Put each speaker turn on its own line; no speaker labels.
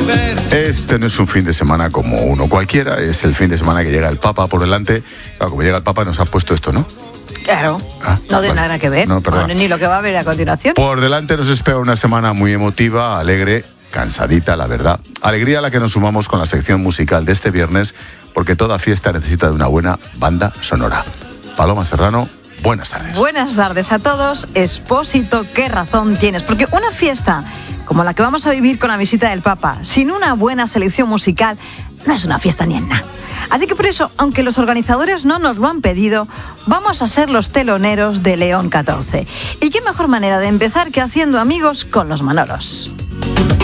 Este no es un fin de semana como uno cualquiera, es el fin de semana que llega el Papa por delante. Claro, como llega el Papa nos ha puesto esto, ¿no?
Claro, no tiene nada que ver, ni lo que va a haber a continuación.
Por delante nos espera una semana muy emotiva, alegre, cansadita, la verdad. Alegría a la que nos sumamos con la sección musical de este viernes, porque toda fiesta necesita de una buena banda sonora. Paloma Serrano, buenas tardes.
Buenas tardes a todos. Expósito, qué razón tienes, porque una fiesta como la que vamos a vivir con la visita del Papa, sin una buena selección musical, no es una fiesta ni en nada. Así que por eso, aunque los organizadores no nos lo han pedido, vamos a ser los teloneros de León XIV. Y qué mejor manera de empezar que haciendo amigos con los Manolos.